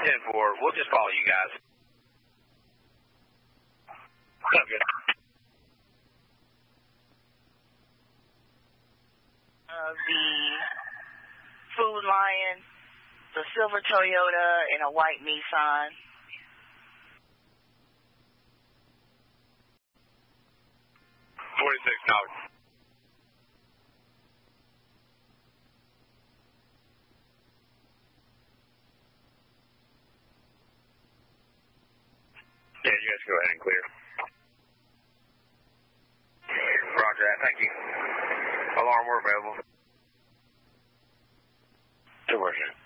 10-4. We'll just follow you guys. Sounds good. The Food Lion, the silver Toyota, and a white Nissan. 46 Knox. Yeah, you guys go ahead and clear. Roger that, thank you. Alarm, we're available. Good work,